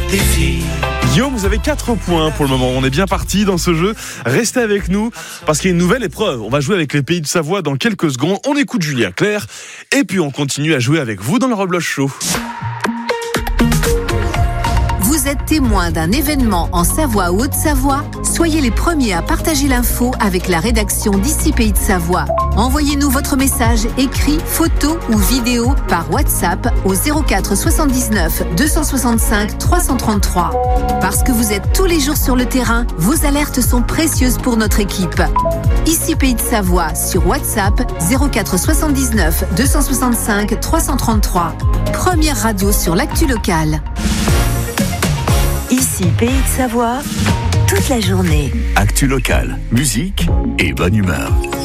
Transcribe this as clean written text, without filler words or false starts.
des filles. Guillaume, vous avez 4 points pour le moment. On est bien parti dans ce jeu. Restez avec nous parce qu'il y a une nouvelle épreuve. On va jouer avec les Pays de Savoie dans quelques secondes. On écoute Julien Clerc et puis on continue à jouer avec vous dans le Rebloche Show. Vous êtes témoin d'un événement en Savoie ou Haute-Savoie? Soyez les premiers à partager l'info avec la rédaction d'Ici Pays de Savoie. Envoyez-nous votre message écrit, photo ou vidéo par WhatsApp au 04 79 265 333. Parce que vous êtes tous les jours sur le terrain, vos alertes sont précieuses pour notre équipe. Ici Pays de Savoie sur WhatsApp 04 79 265 333. Première radio sur l'actu locale. Ici Pays de Savoie, toute la journée. Actu locale, musique et bonne humeur.